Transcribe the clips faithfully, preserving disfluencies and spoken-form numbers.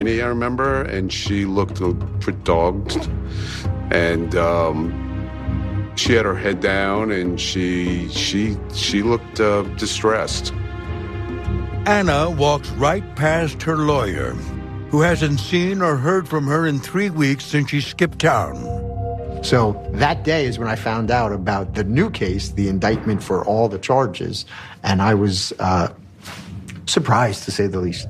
I remember, and she looked fatigued, and um, she had her head down, and she she she looked uh, distressed. Anna walks right past her lawyer, who hasn't seen or heard from her in three weeks since she skipped town. So that day is when I found out about the new case, the indictment for all the charges, and I was uh, surprised, to say the least.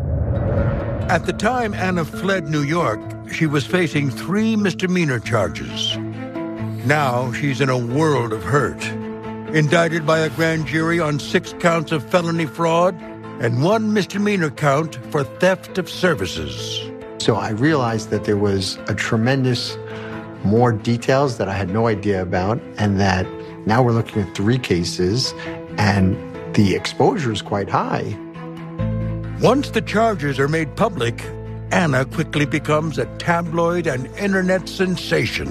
At the time Anna fled New York, she was facing three misdemeanor charges. Now she's in a world of hurt. Indicted by a grand jury on six counts of felony fraud and one misdemeanor count for theft of services. So I realized that there was a tremendous more details that I had no idea about, and that now we're looking at three cases, and the exposure is quite high. Once the charges are made public, Anna quickly becomes a tabloid and internet sensation.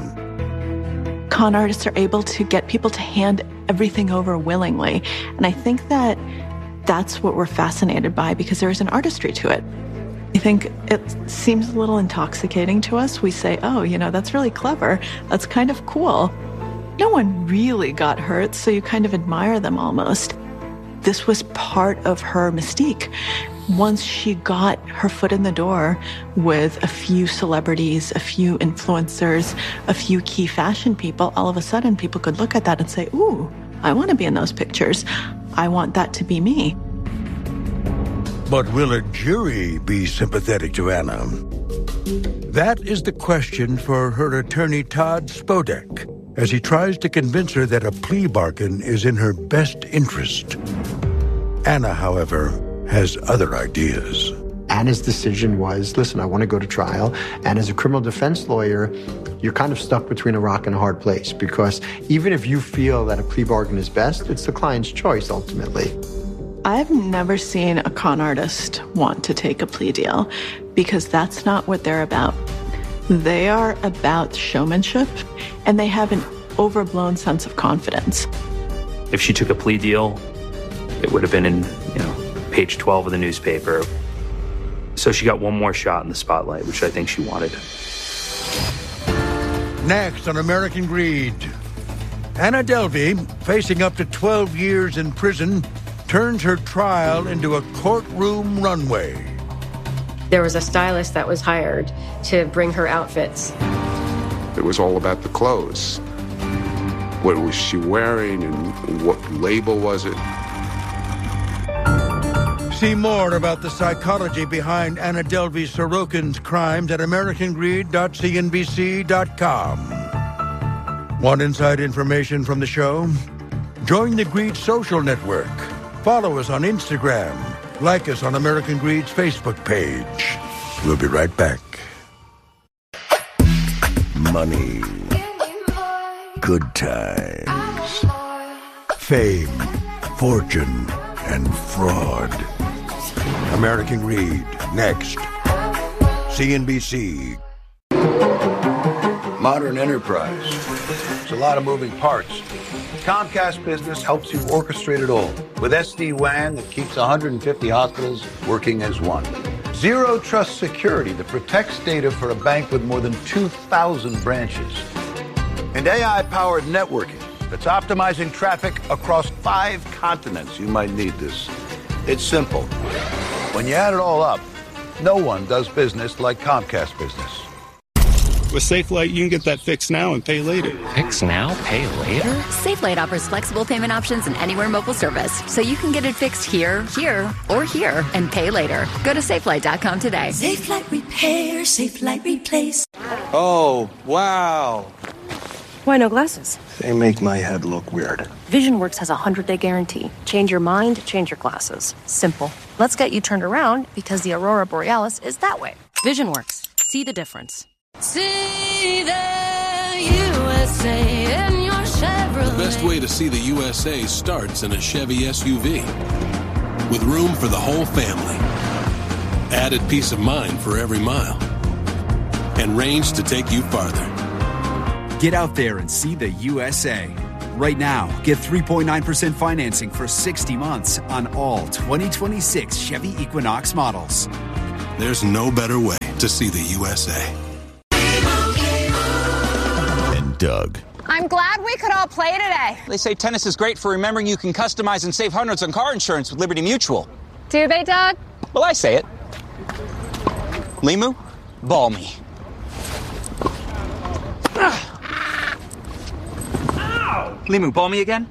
Con artists are able to get people to hand everything over willingly. And I think that that's what we're fascinated by, because there is an artistry to it. I think it seems a little intoxicating to us. We say, oh, you know, that's really clever. That's kind of cool. No one really got hurt, so you kind of admire them almost. This was part of her mystique. Once she got her foot in the door with a few celebrities, a few influencers, a few key fashion people, all of a sudden people could look at that and say, ooh, I want to be in those pictures. I want that to be me. But will a jury be sympathetic to Anna? That is the question for her attorney, Todd Spodek, as he tries to convince her that a plea bargain is in her best interest. Anna, however, has other ideas. Anna's decision was, listen, I want to go to trial. And as a criminal defense lawyer, you're kind of stuck between a rock and a hard place, because even if you feel that a plea bargain is best, it's the client's choice ultimately. I've never seen a con artist want to take a plea deal, because that's not what they're about. They are about showmanship, and they have an overblown sense of confidence. If she took a plea deal, it would have been in, you know, page twelve of the newspaper. So she got one more shot in the spotlight, which I think she wanted. Next on American Greed, Anna Delvey, facing up to twelve years in prison, turns her trial into a courtroom runway. There was a stylist that was hired to bring her outfits. It was all about the clothes. What was she wearing, and what label was it? See more about the psychology behind Anna Delvey Sorokin's crimes at american greed dot c n b c dot com. Want inside information from the show? Join the Greed Social Network. Follow us on Instagram. Like us on American Greed's Facebook page. We'll be right back. Money. Good times. Fame. Fortune. And fraud. American Greed. Next. C N B C. Modern enterprise. There's a lot of moving parts. Comcast Business helps you orchestrate it all with S D WAN that keeps one hundred fifty hospitals working as one. Zero Trust Security that protects data for a bank with more than two thousand branches. And A I-powered networking that's optimizing traffic across five continents. You might need this. It's simple. When you add it all up, no one does business like Comcast Business. With SafeLight, you can get that fixed now and pay later. Fix now, pay later? SafeLight offers flexible payment options and anywhere mobile service, so you can get it fixed here, here, or here, and pay later. Go to safelight dot com today. SafeLight Repair, SafeLight Replace. Oh, wow. Why no glasses? They make my head look weird. VisionWorks has a hundred-day guarantee. Change your mind, change your glasses. Simple. Let's get you turned around because the Aurora Borealis is that way. VisionWorks. See the difference. See the U S A in your Chevrolet. The best way to see the U S A starts in a Chevy S U V. With room for the whole family. Added peace of mind for every mile. And range to take you farther. Get out there and see the U S A. Right now, get three point nine percent financing for sixty months on all twenty twenty-six Chevy Equinox models. There's no better way to see the U S A. And Doug. I'm glad we could all play today. They say tennis is great for remembering you can customize and save hundreds on car insurance with Liberty Mutual. Do they, Doug? Well, I say it. Limu, ball me. Ow! Limu, ball me again?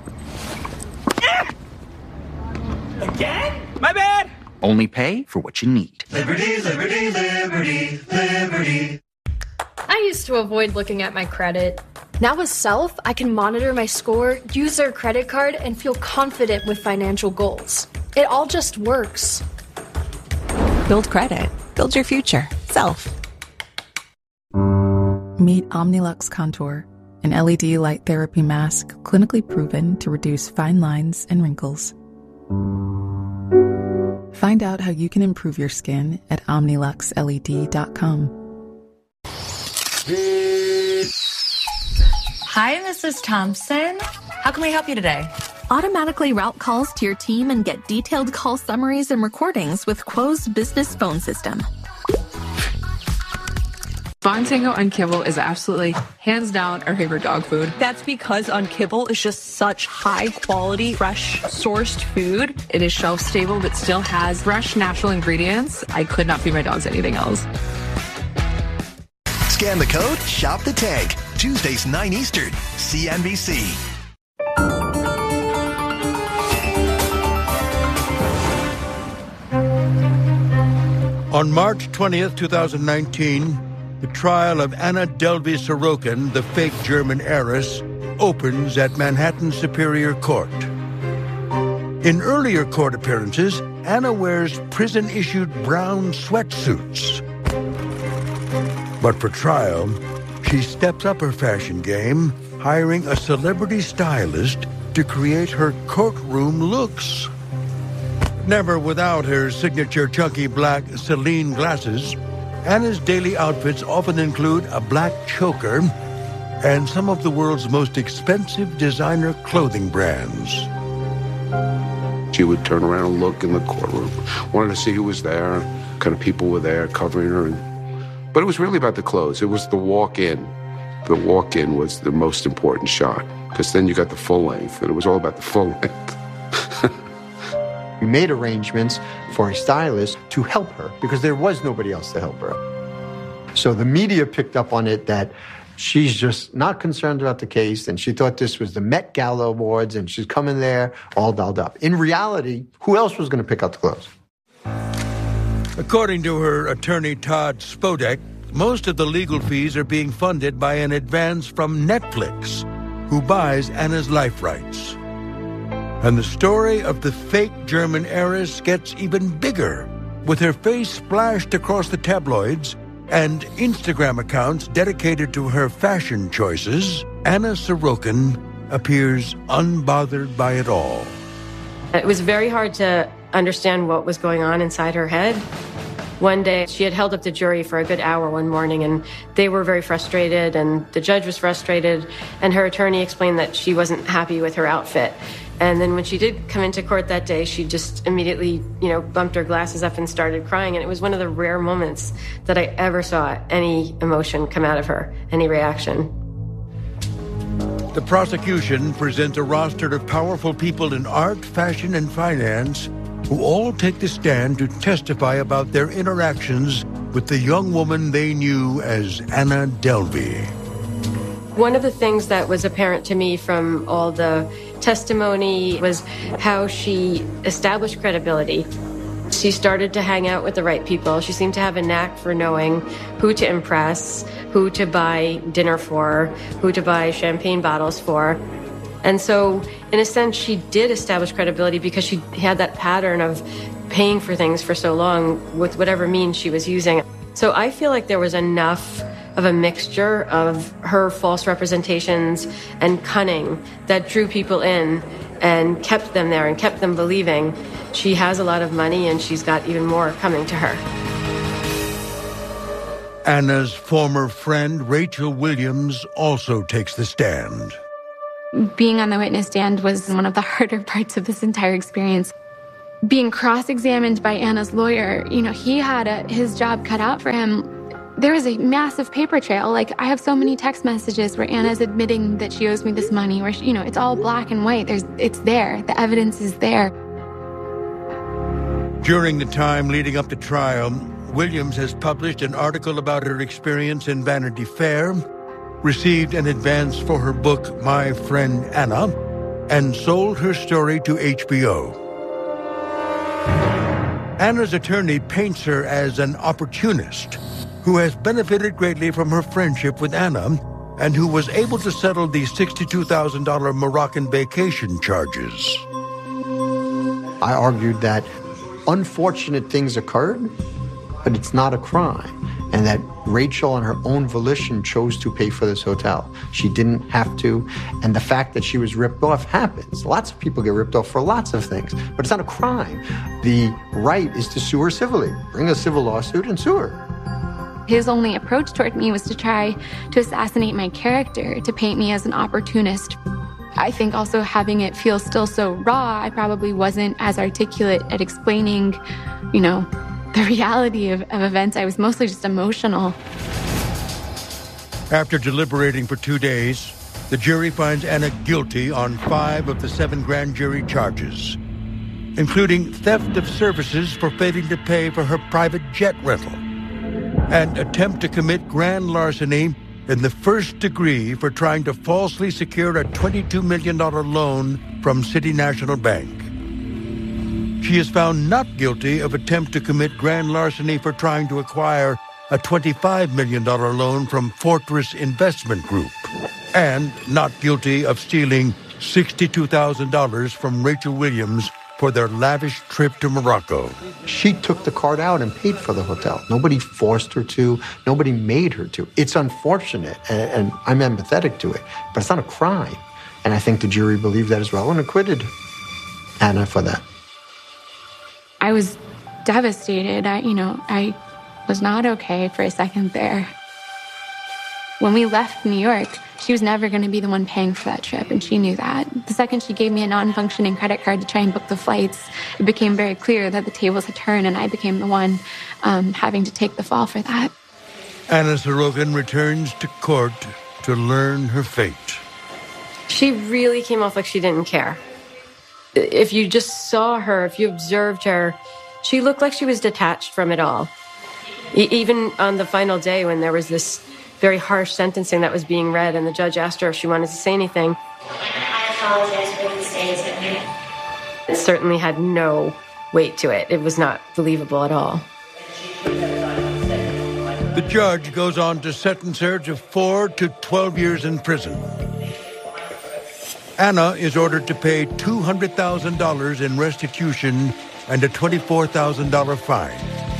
Again? My bad! Only pay for what you need. Liberty, liberty, liberty, liberty. I used to avoid looking at my credit. Now with Self, I can monitor my score, use their credit card, and feel confident with financial goals. It all just works. Build credit. Build your future. Self. Meet Omnilux Contour, an L E D light therapy mask clinically proven to reduce fine lines and wrinkles. Find out how you can improve your skin at omnilux L E D dot com. Hi, Missus Thompson. How can we help you today? Automatically route calls to your team and get detailed call summaries and recordings with Quo's business phone system. Bontango on Kibble is absolutely, hands down, our favorite dog food. That's because on Kibble is just such high quality, fresh, sourced food. It is shelf stable, but still has fresh, natural ingredients. I could not feed my dogs anything else. Scan the code, shop the tank. Tuesdays, nine Eastern, C N B C. On March twentieth, twenty nineteen, the trial of Anna Delvey Sorokin, the fake German heiress, opens at Manhattan Superior Court. In earlier court appearances, Anna wears prison-issued brown sweatsuits. But for trial, she steps up her fashion game, hiring a celebrity stylist to create her courtroom looks. Never without her signature chunky black Celine glasses, Anna's daily outfits often include a black choker and some of the world's most expensive designer clothing brands. She would turn around and look in the courtroom, wanted to see who was there, kind of people were there covering her. And, but it was really about the clothes. It was the walk-in. The walk-in was the most important shot, because then you got the full length, and it was all about the full length. We made arrangements for a stylist to help her because there was nobody else to help her. So the media picked up on it that she's just not concerned about the case, and she thought this was the Met Gala Awards, and she's coming there all dolled up. In reality, who else was going to pick out the clothes? According to her attorney, Todd Spodek, most of the legal fees are being funded by an advance from Netflix, who buys Anna's life rights. And the story of the fake German heiress gets even bigger, with her face splashed across the tabloids and Instagram accounts dedicated to her fashion choices. Anna Sorokin appears unbothered by it all. It was very hard to understand what was going on inside her head. One day, she had held up the jury for a good hour one morning, and they were very frustrated, and the judge was frustrated, and her attorney explained that she wasn't happy with her outfit. And then when she did come into court that day, she just immediately, you know, bumped her glasses up and started crying. And it was one of the rare moments that I ever saw any emotion come out of her, any reaction. The prosecution presents a roster of powerful people in art, fashion, and finance who all take the stand to testify about their interactions with the young woman they knew as Anna Delvey. One of the things that was apparent to me from all the testimony was how she established credibility. She started to hang out with the right people. She seemed to have a knack for knowing who to impress, who to buy dinner for, who to buy champagne bottles for. And so, in a sense, she did establish credibility because she had that pattern of paying for things for so long with whatever means she was using. So I feel like there was enough of a mixture of her false representations and cunning that drew people in and kept them there and kept them believing she has a lot of money and she's got even more coming to her. Anna's former friend, Rachel Williams, also takes the stand. Being on the witness stand was one of the harder parts of this entire experience. being cross-examined by Anna's lawyer, you know, he had a, his job cut out for him. There was a massive paper trail. Like, I have so many text messages where Anna's admitting that she owes me this money, where, she, you know, it's all black and white. There's, it's there. The evidence is there. During the time leading up to trial, Williams has published an article about her experience in Vanity Fair, received an advance for her book, My Friend Anna, and sold her story to H B O. Anna's attorney paints her as an opportunist who has benefited greatly from her friendship with Anna and who was able to settle the sixty-two thousand dollars Moroccan vacation charges. I argued that unfortunate things occurred, but it's not a crime, and that Rachel on her own volition chose to pay for this hotel. She didn't have to, and the fact that she was ripped off happens. Lots of people get ripped off for lots of things, but it's not a crime. The right is to sue her civilly. Bring a civil lawsuit and sue her. His only approach toward me was to try to assassinate my character, to paint me as an opportunist. I think also having it feel still so raw, I probably wasn't as articulate at explaining, you know, the reality of, of events. I was mostly just emotional. After deliberating for two days, the jury finds Anna guilty on five of the seven grand jury charges, including theft of services for failing to pay for her private jet rental and attempt to commit grand larceny in the first degree for trying to falsely secure a twenty-two million dollars loan from City National Bank. She is found not guilty of attempt to commit grand larceny for trying to acquire a twenty-five million dollars loan from Fortress Investment Group, and not guilty of stealing sixty-two thousand dollars from Rachel Williams for their lavish trip to Morocco. She took the card out and paid for the hotel. Nobody forced her to. Nobody made her to. It's unfortunate, and, and I'm empathetic to it, but it's not a crime. And I think the jury believed that as well and acquitted Anna for that. I was devastated. I, you know, I was not okay for a second there. When we left New York, she was never going to be the one paying for that trip, and she knew that. The second she gave me a non-functioning credit card to try and book the flights, it became very clear that the tables had turned, and I became the one um, having to take the fall for that. Anna Sorokin returns to court to learn her fate. She really came off like she didn't care. If you just saw her, if you observed her, she looked like she was detached from it all. E- even on the final day when there was this very harsh sentencing that was being read, and the judge asked her if she wanted to say anything. I apologize for what you say to me. It certainly had no weight to it. It was not believable at all. The judge goes on to sentence her to four to twelve years in prison. Anna is ordered to pay two hundred thousand dollars in restitution and a twenty-four thousand dollars fine.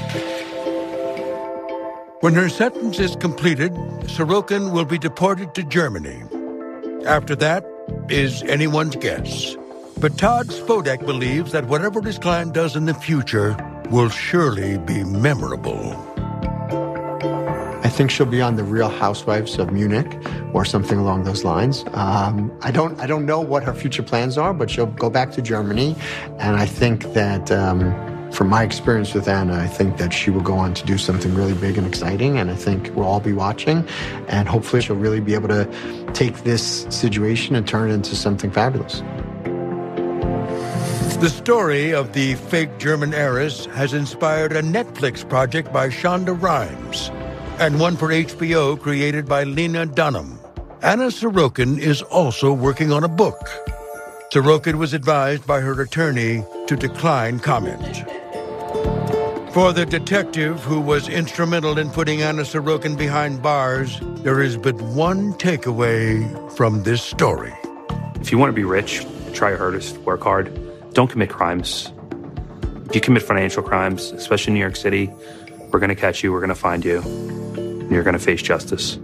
When her sentence is completed, Sorokin will be deported to Germany. After that is anyone's guess. But Todd Spodek believes that whatever his client does in the future will surely be memorable. I think she'll be on The Real Housewives of Munich or something along those lines. Um, I don't I don't know what her future plans are, but she'll go back to Germany. And I think that... Um, From my experience with Anna, I think that she will go on to do something really big and exciting, and I think we'll all be watching, and hopefully she'll really be able to take this situation and turn it into something fabulous. The story of the fake German heiress has inspired a Netflix project by Shonda Rhimes, and one for H B O created by Lena Dunham. Anna Sorokin is also working on a book. Sorokin was advised by her attorney to decline comment. For the detective who was instrumental in putting Anna Sorokin behind bars, there is but one takeaway from this story. If you want to be rich, try your hardest, work hard. Don't commit crimes. If you commit financial crimes, especially in New York City, we're going to catch you, we're going to find you, and you're going to face justice.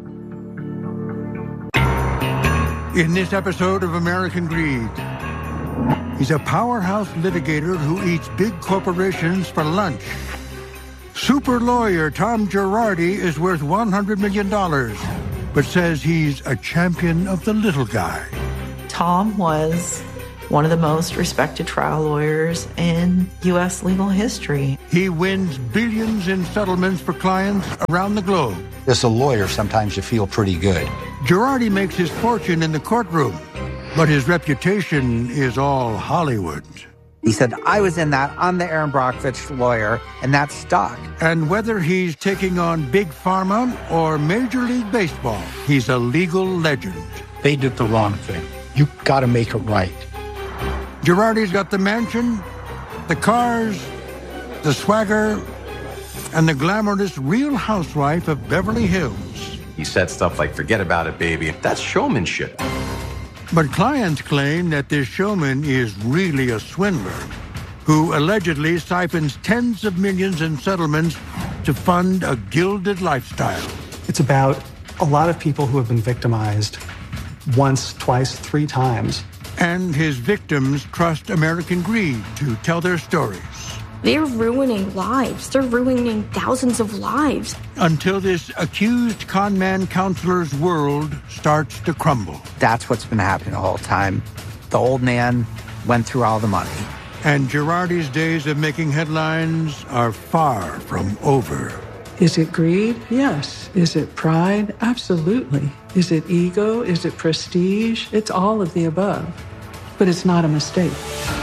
In this episode of American Greed, he's a powerhouse litigator who eats big corporations for lunch. Super lawyer Tom Girardi is worth one hundred million dollars, but says he's a champion of the little guy. Tom was one of the most respected trial lawyers in U S legal history. He wins billions in settlements for clients around the globe. As a lawyer, sometimes you feel pretty good. Girardi makes his fortune in the courtroom, but his reputation is all Hollywood. He said, I was in that. I'm the Aaron Brockovich lawyer, and that stuck. And whether he's taking on Big Pharma or Major League Baseball, he's a legal legend. They did the wrong thing. You got to make it right. Girardi's got the mansion, the cars, the swagger, and the glamorous Real Housewife of Beverly Hills. He said stuff like, forget about it, baby. That's showmanship. But clients claim that this showman is really a swindler who allegedly siphons tens of millions in settlements to fund a gilded lifestyle. It's about a lot of people who have been victimized once, twice, three times. And his victims trust American greed to tell their stories. They're ruining lives. They're ruining thousands of lives. Until this accused conman counselor's world starts to crumble. That's what's been happening the whole time. The old man went through all the money. And Girardi's days of making headlines are far from over. Is it greed? Yes. Is it pride? Absolutely. Is it ego? Is it prestige? It's all of the above. But it's not a mistake.